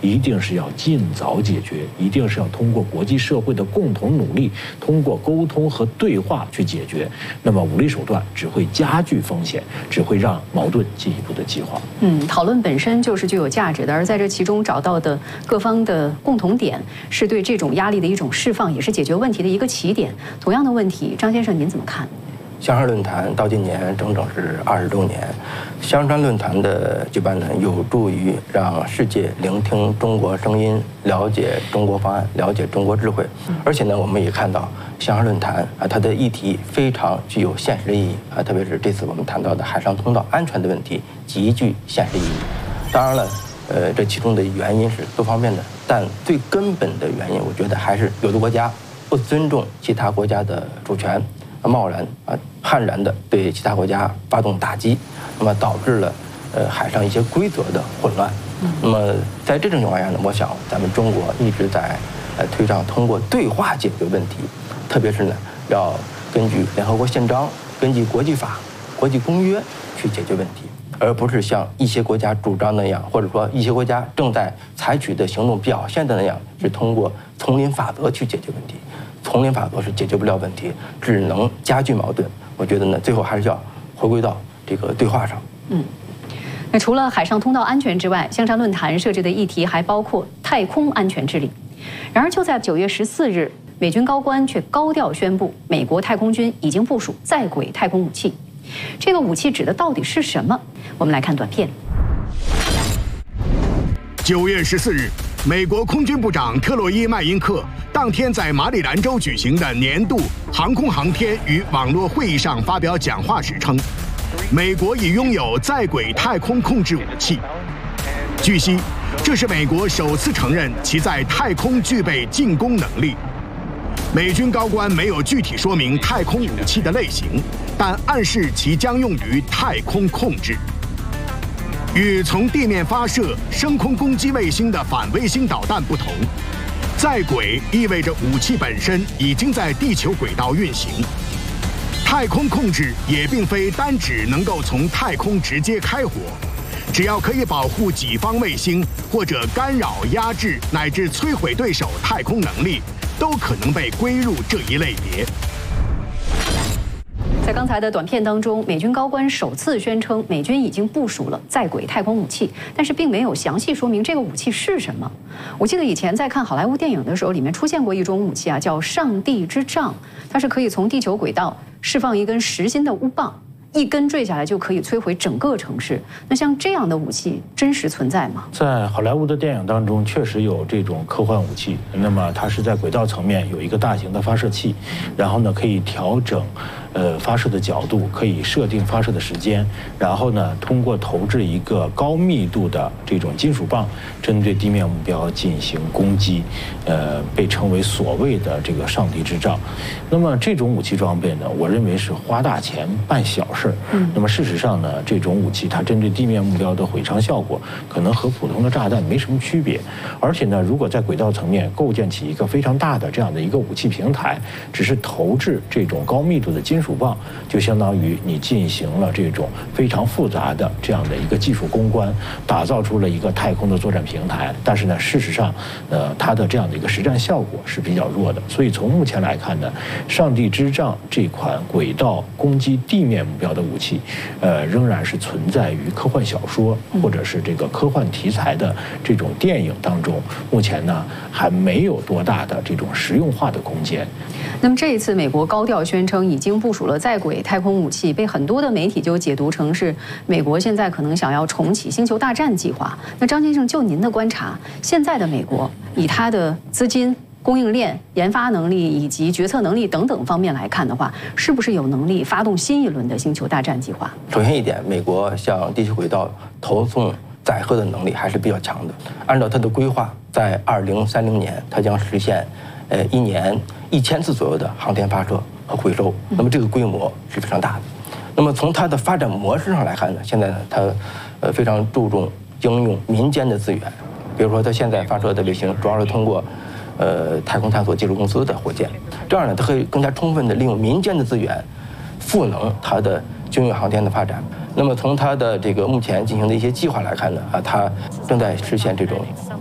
一定是要尽早解决，一定是要通过国际社会的共同努力，通过沟通和对话去解决。那么武力手段只会加剧风险，只会让矛盾进一步的激化。 讨论本身就是具有价值的，而在这其中找到的各方的共同点，是对这种压力的一种释放，也是解决问题的一个起点。同样的问题，张先生您怎么看？ 香山论坛到今年整整是20周年，香山论坛的举办呢，有助于让世界聆听中国声音，了解中国方案，了解中国智慧。而且呢，我们也看到香山论坛它的议题非常具有现实意义特别是这次我们谈到的海上通道安全的问题，极具现实意义。当然了，这其中的原因是多方面的，但最根本的原因，我觉得还是有的国家不尊重其他国家的主权。贸然悍然的对其他国家发动打击，那么导致了海上一些规则的混乱。那么在这种情况下呢，我想咱们中国一直在推倡通过对话解决问题，特别是呢要根据联合国宪章、根据国际法、国际公约去解决问题，而不是像一些国家主张那样，或者说一些国家正在采取的行动表现的那样，是通过丛林法则去解决问题。丛林法则是解决不了问题，只能加剧矛盾。我觉得呢，最后还是要回归到这个对话上。 那除了海上通道安全之外，香山论坛设置的议题还包括太空安全治理。然而，就在9月14日，美军高官却高调宣布，美国太空军已经部署在轨太空武器。这个武器指的到底是什么？我们来看短片。 9月14日。美国空军部长特洛伊·麦因克当天在马里兰州举行的年度航空航天与网络会议上发表讲话时称，美国已拥有在轨太空控制武器。据悉，这是美国首次承认其在太空具备进攻能力。美军高官没有具体说明太空武器的类型，但暗示其将用于太空控制。与从地面发射升空攻击卫星的反卫星导弹不同，在轨意味着武器本身已经在地球轨道运行。太空控制也并非单指能够从太空直接开火，只要可以保护己方卫星或者干扰、压制乃至摧毁对手太空能力，都可能被归入这一类别。 在刚才的短片当中，美军高官首次宣称美军已经部署了在轨太空武器，但是并没有详细说明这个武器是什么。我记得以前在看好莱坞电影的时候，里面出现过一种武器叫上帝之杖，它是可以从地球轨道释放一根实心的钨棒，一根坠下来就可以摧毁整个城市。那像这样的武器真实存在吗？ 在好莱坞的电影当中，确实有这种科幻武器。那么它是在轨道层面有一个大型的发射器，然后呢可以调整发射的角度，可以设定发射的时间，然后呢通过投掷一个高密度的这种金属棒，针对地面目标进行攻击，被称为所谓的这个上帝之杖。那么这种武器装备呢，我认为是花大钱办小事。那么事实上呢，这种武器它针对地面目标的毁伤效果可能和普通的炸弹没什么区别。而且呢，如果在轨道层面构建起一个非常大的这样的一个武器平台，只是投掷这种高密度的金属棒，就相当于你进行了这种非常复杂的这样的一个技术攻关，打造出了一个太空的作战平台。但是呢，事实上，它的这样的一个实战效果是比较弱的。所以从目前来看呢，上帝之杖这款轨道攻击地面目标的武器，仍然是存在于科幻小说或者是这个科幻题材的这种电影当中。目前呢，还没有多大的这种实用化的空间。 那么这一次，美国高调宣称已经部署了在轨太空武器，被很多的媒体就解读成是美国现在可能想要重启星球大战计划。那张先生，就您的观察，现在的美国以它的资金、供应链、研发能力以及决策能力等等方面来看的话，是不是有能力发动新一轮的星球大战计划？ 首先一点，美国向地球轨道投送载荷的能力还是比较强的。按照它的规划，在2030年，它将实现1年1000次左右的航天发射和回收。那么这个规模是非常大的。那么从它的发展模式上来看呢，现在呢，它非常注重应用民间的资源，比如说它现在发射的卫星主要是通过太空探索技术公司的火箭，这样呢，它可以更加充分的利用民间的资源，赋能它的军用航天的发展。那么从它的这个目前进行的一些计划来看呢，它正在实现这种